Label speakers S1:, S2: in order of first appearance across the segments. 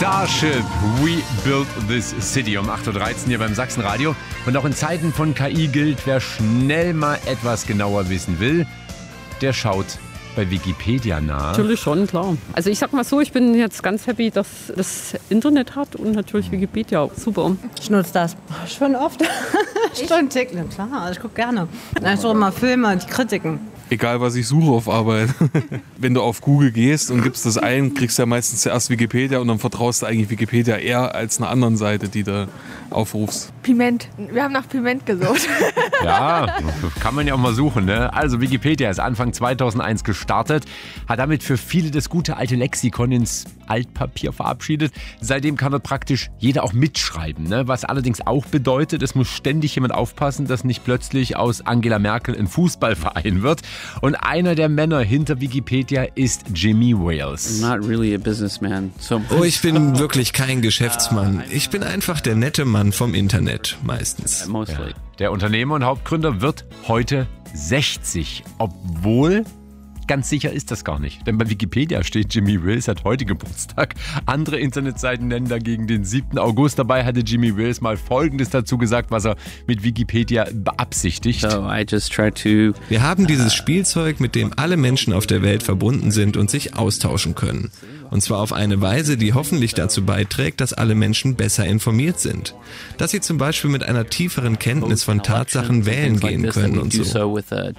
S1: Starship, We Built This City um 8.13 Uhr hier beim Sachsenradio. Und auch in Zeiten von KI gilt, wer schnell mal etwas genauer wissen will, der schaut bei Wikipedia nach.
S2: Natürlich schon, klar. Also ich sag mal so, ich bin jetzt ganz happy, dass das Internet hat und natürlich Wikipedia. Super.
S3: Ich nutze das schon oft. Schon täglich, klar. Ich gucke gerne. Ich suche immer Filme, die Kritiken.
S4: Egal, was ich suche auf Arbeit. Wenn du auf Google gehst und gibst das ein, kriegst du ja meistens zuerst Wikipedia und dann vertraust du eigentlich Wikipedia eher als einer anderen Seite, die du aufrufst.
S5: Piment. Wir haben nach Piment gesucht.
S1: Ja, kann man ja auch mal suchen, ne? Also Wikipedia ist Anfang 2001 gestartet, hat damit für viele das gute alte Lexikon ins Altpapier verabschiedet. Seitdem kann dort praktisch jeder auch mitschreiben, ne? Was allerdings auch bedeutet, es muss ständig jemand aufpassen, dass nicht plötzlich aus Angela Merkel ein Fußballverein wird. Und einer der Männer hinter Wikipedia ist Jimmy Wales.
S6: Not really a businessman.
S7: Oh, ich bin wirklich kein Geschäftsmann. Ich bin einfach der nette Mann vom Internet, meistens.
S6: Mostly.
S1: Ja. Der Unternehmer und Hauptgründer wird heute 60, obwohl ganz sicher ist das gar nicht. Denn bei Wikipedia steht, Jimmy Wales hat heute Geburtstag. Andere Internetseiten nennen dagegen den 7. August. Dabei hatte Jimmy Wales mal Folgendes dazu gesagt, was er mit Wikipedia beabsichtigt.
S7: Wir haben dieses Spielzeug, mit dem alle Menschen auf der Welt verbunden sind und sich austauschen können. Und zwar auf eine Weise, die hoffentlich dazu beiträgt, dass alle Menschen besser informiert sind. Dass sie zum Beispiel mit einer tieferen Kenntnis von Tatsachen wählen gehen können und so.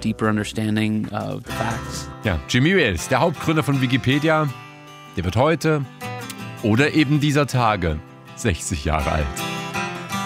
S1: Ja, Jimmy Wales, der Hauptgründer von Wikipedia, der wird heute oder eben dieser Tage 60 Jahre alt.